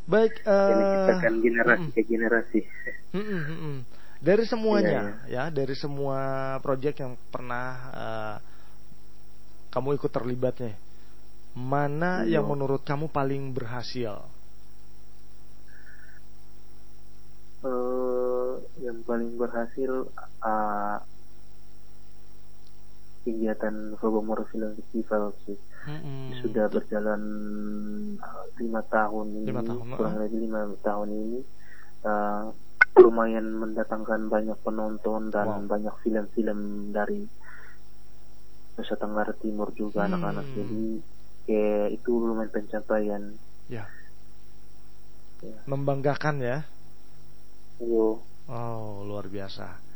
Baik, yang menciptakan generasi ke generasi. Dari semuanya, Iya. ya, dari semua proyek yang pernah kamu ikut terlibatnya, mana Iya. yang menurut kamu paling berhasil? Yang paling berhasil kegiatan Fobomoro Film Festival sih. Sudah berjalan 5 tahun ini, 5 tahun, kurang lebih 5 tahun ini, lumayan mendatangkan banyak penonton dan banyak film-film dari Nusa Tenggara Timur juga anak-anak. Jadi itu lumayan pencapaian. Ya. Membanggakan ya. Iya. Oh, luar biasa.